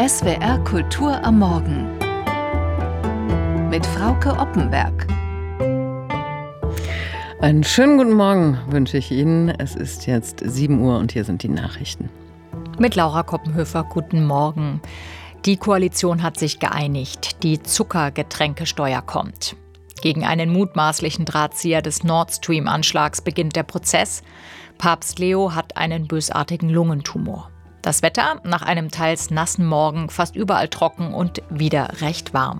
SWR Kultur am Morgen mit Frauke Oppenberg. Einen schönen guten Morgen wünsche ich Ihnen. Es ist jetzt 7 Uhr und hier sind die Nachrichten. Mit Laura Koppenhöfer, guten Morgen. Die Koalition hat sich geeinigt. Die Zuckergetränkesteuer kommt. Gegen einen mutmaßlichen Drahtzieher des Nord Stream-Anschlags beginnt der Prozess. Papst Leo hat einen bösartigen Lungentumor. Das Wetter nach einem teils nassen Morgen fast überall trocken und wieder recht warm.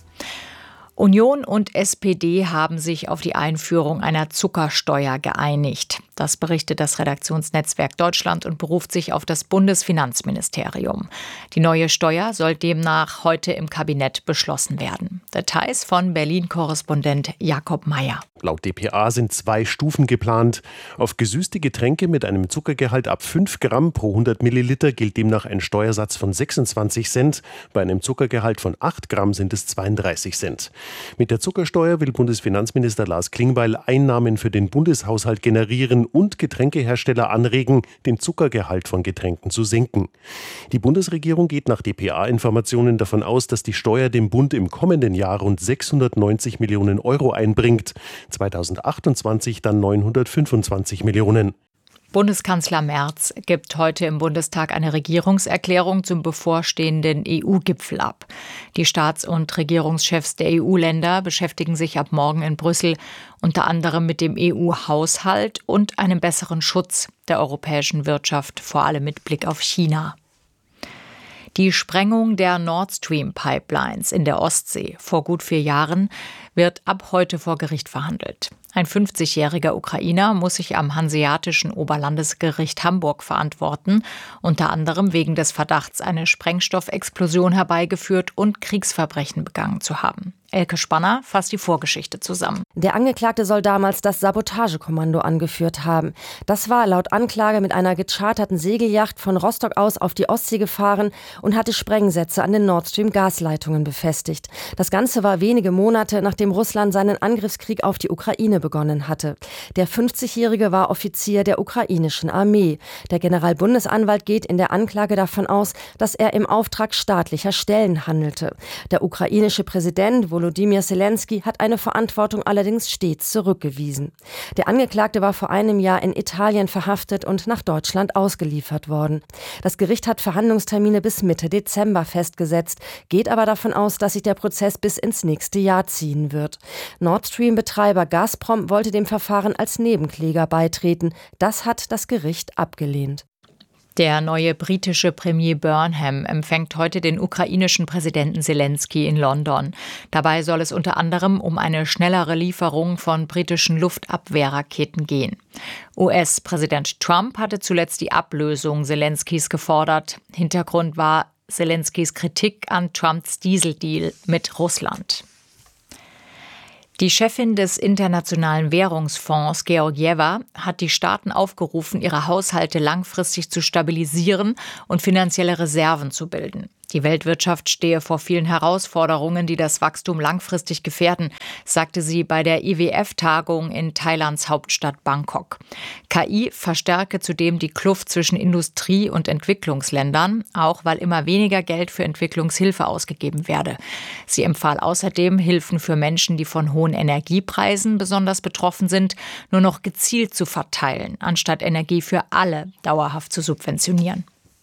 Union und SPD haben sich auf die Einführung einer Zuckersteuer geeinigt. Das berichtet das Redaktionsnetzwerk Deutschland und beruft sich auf das Bundesfinanzministerium. Die neue Steuer soll demnach heute im Kabinett beschlossen werden. Details von Berlin-Korrespondent Jakob Mayer. Laut dpa sind 2 Stufen geplant. Auf gesüßte Getränke mit einem Zuckergehalt ab 5 Gramm pro 100 Milliliter gilt demnach ein Steuersatz von 26 Cent. Bei einem Zuckergehalt von 8 Gramm sind es 32 Cent. Mit der Zuckersteuer will Bundesfinanzminister Lars Klingbeil Einnahmen für den Bundeshaushalt generieren und Getränkehersteller anregen, den Zuckergehalt von Getränken zu senken. Die Bundesregierung geht nach dpa-Informationen davon aus, dass die Steuer dem Bund im kommenden Jahr rund 690 Millionen Euro einbringt, 2028 dann 925 Millionen. Bundeskanzler Merz gibt heute im Bundestag eine Regierungserklärung zum bevorstehenden EU-Gipfel ab. Die Staats- und Regierungschefs der EU-Länder beschäftigen sich ab morgen in Brüssel unter anderem mit dem EU-Haushalt und einem besseren Schutz der europäischen Wirtschaft, vor allem mit Blick auf China. Die Sprengung der Nord Stream-Pipelines in der Ostsee vor gut 4 Jahren wird ab heute vor Gericht verhandelt. Ein 50-jähriger Ukrainer muss sich am Hanseatischen Oberlandesgericht Hamburg verantworten, unter anderem wegen des Verdachts, eine Sprengstoffexplosion herbeigeführt und Kriegsverbrechen begangen zu haben. Elke Spanner fasst die Vorgeschichte zusammen. Der Angeklagte soll damals das Sabotagekommando angeführt haben. Das war laut Anklage mit einer gecharterten Segelyacht von Rostock aus auf die Ostsee gefahren und hatte Sprengsätze an den Nord Stream Gasleitungen befestigt. Das Ganze war wenige Monate, nachdem Russland seinen Angriffskrieg auf die Ukraine begonnen hatte. Der 50-Jährige war Offizier der ukrainischen Armee. Der Generalbundesanwalt geht in der Anklage davon aus, dass er im Auftrag staatlicher Stellen handelte. Der ukrainische Präsident Volodymyr Zelensky hat eine Verantwortung allerdings stets zurückgewiesen. Der Angeklagte war vor einem Jahr in Italien verhaftet und nach Deutschland ausgeliefert worden. Das Gericht hat Verhandlungstermine bis Mitte Dezember festgesetzt, geht aber davon aus, dass sich der Prozess bis ins nächste Jahr ziehen wird. Nord Stream-Betreiber Gazprom wollte dem Verfahren als Nebenkläger beitreten. Das hat das Gericht abgelehnt. Der neue britische Premier Burnham empfängt heute den ukrainischen Präsidenten Zelensky in London. Dabei soll es unter anderem um eine schnellere Lieferung von britischen Luftabwehrraketen gehen. US-Präsident Trump hatte zuletzt die Ablösung Zelenskys gefordert. Hintergrund war Zelenskys Kritik an Trumps Dieseldeal mit Russland. Die Chefin des Internationalen Währungsfonds, Georgieva, hat die Staaten aufgerufen, ihre Haushalte langfristig zu stabilisieren und finanzielle Reserven zu bilden. Die Weltwirtschaft stehe vor vielen Herausforderungen, die das Wachstum langfristig gefährden, sagte sie bei der IWF-Tagung in Thailands Hauptstadt Bangkok. KI verstärke zudem die Kluft zwischen Industrie- und Entwicklungsländern, auch weil immer weniger Geld für Entwicklungshilfe ausgegeben werde. Sie empfahl außerdem, Hilfen für Menschen, die von hohen Energiepreisen besonders betroffen sind, nur noch gezielt zu verteilen, anstatt Energie für alle dauerhaft zu subventionieren.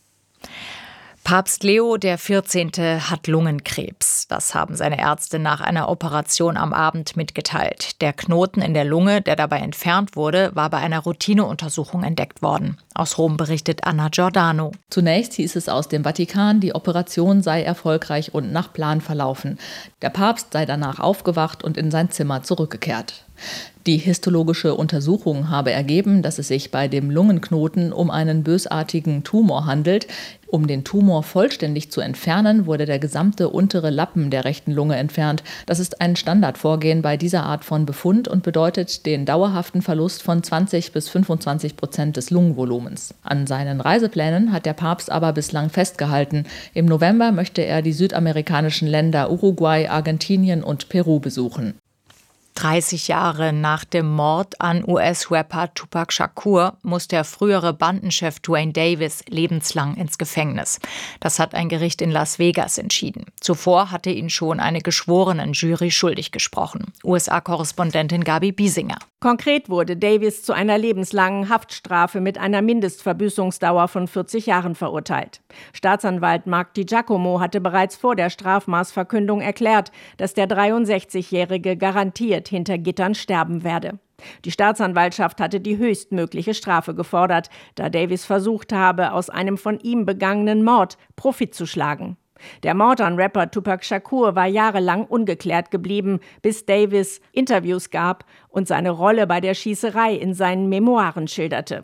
Papst Leo XIV. Hat Lungenkrebs. Das haben seine Ärzte nach einer Operation am Abend mitgeteilt. Der Knoten in der Lunge, der dabei entfernt wurde, war bei einer Routineuntersuchung entdeckt worden. Aus Rom berichtet Anna Giordano. Zunächst hieß es aus dem Vatikan, die Operation sei erfolgreich und nach Plan verlaufen. Der Papst sei danach aufgewacht und in sein Zimmer zurückgekehrt. Die histologische Untersuchung habe ergeben, dass es sich bei dem Lungenknoten um einen bösartigen Tumor handelt. Um den Tumor vollständig zu entfernen, wurde der gesamte untere Lappen der rechten Lunge entfernt. Das ist ein Standardvorgehen bei dieser Art von Befund und bedeutet den dauerhaften Verlust von 20-25% des Lungenvolumens. An seinen Reiseplänen hat der Papst aber bislang festgehalten. Im November möchte er die südamerikanischen Länder Uruguay, Argentinien und Peru besuchen. 30 Jahre nach dem Mord an US-Rapper Tupac Shakur muss der frühere Bandenchef Duane Davis lebenslang ins Gefängnis. Das hat ein Gericht in Las Vegas entschieden. Zuvor hatte ihn schon eine Geschworenenjury schuldig gesprochen. USA-Korrespondentin Gabi Biesinger. Konkret wurde Davis zu einer lebenslangen Haftstrafe mit einer Mindestverbüßungsdauer von 40 Jahren verurteilt. Staatsanwalt Mark DiGiacomo hatte bereits vor der Strafmaßverkündung erklärt, dass der 63-Jährige garantiert hinter Gittern sterben werde. Die Staatsanwaltschaft hatte die höchstmögliche Strafe gefordert, da Davis versucht habe, aus einem von ihm begangenen Mord Profit zu schlagen. Der Mord an Rapper Tupac Shakur war jahrelang ungeklärt geblieben, bis Davis Interviews gab und seine Rolle bei der Schießerei in seinen Memoiren schilderte.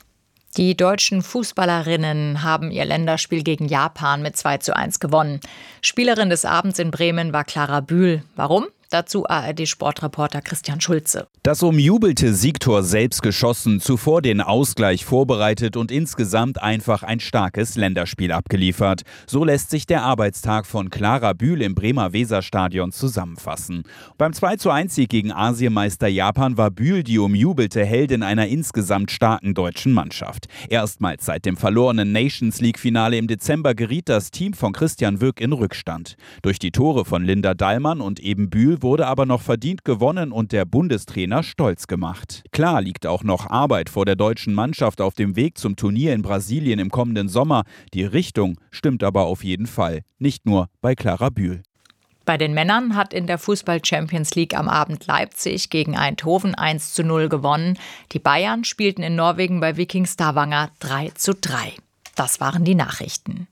Die deutschen Fußballerinnen haben ihr Länderspiel gegen Japan mit 2:1 gewonnen. Spielerin des Abends in Bremen war Clara Bühl. Warum? Dazu ARD-Sportreporter Christian Schulze. Das umjubelte Siegtor selbst geschossen, zuvor den Ausgleich vorbereitet und insgesamt einfach ein starkes Länderspiel abgeliefert. So lässt sich der Arbeitstag von Clara Bühl im Bremer Weserstadion zusammenfassen. Beim 2:1-Sieg gegen Asienmeister Japan war Bühl die umjubelte Heldin einer insgesamt starken deutschen Mannschaft. Erstmals seit dem verlorenen Nations-League-Finale im Dezember geriet das Team von Christian Wück in Rückstand. Durch die Tore von Linda Dallmann und eben Bühl wurde aber noch verdient gewonnen und der Bundestrainer stolz gemacht. Klar liegt auch noch Arbeit vor der deutschen Mannschaft auf dem Weg zum Turnier in Brasilien im kommenden Sommer. Die Richtung stimmt aber auf jeden Fall, nicht nur bei Clara Bühl. Bei den Männern hat in der Fußball-Champions League am Abend Leipzig gegen Eindhoven 1:0 gewonnen. Die Bayern spielten in Norwegen bei Viking Stavanger 3:3. Das waren die Nachrichten.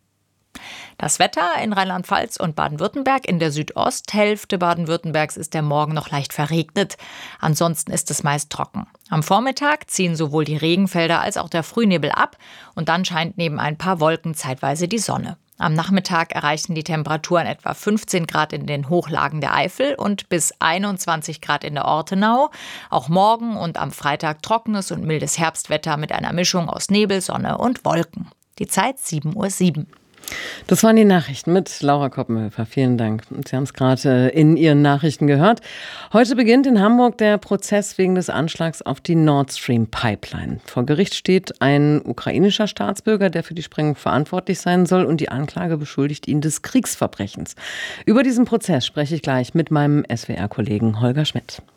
Das Wetter in Rheinland-Pfalz und Baden-Württemberg. In der Südosthälfte Baden-Württembergs ist der Morgen noch leicht verregnet. Ansonsten ist es meist trocken. Am Vormittag ziehen sowohl die Regenfelder als auch der Frühnebel ab. Und dann scheint neben ein paar Wolken zeitweise die Sonne. Am Nachmittag erreichen die Temperaturen etwa 15 Grad in den Hochlagen der Eifel und bis 21 Grad in der Ortenau. Auch morgen und am Freitag trockenes und mildes Herbstwetter mit einer Mischung aus Nebel, Sonne und Wolken. Die Zeit 7:07 Uhr. Das waren die Nachrichten mit Laura Koppenhöfer. Vielen Dank. Sie haben es gerade in Ihren Nachrichten gehört. Heute beginnt in Hamburg der Prozess wegen des Anschlags auf die Nord Stream Pipeline. Vor Gericht steht ein ukrainischer Staatsbürger, der für die Sprengung verantwortlich sein soll, und die Anklage beschuldigt ihn des Kriegsverbrechens. Über diesen Prozess spreche ich gleich mit meinem SWR-Kollegen Holger Schmidt.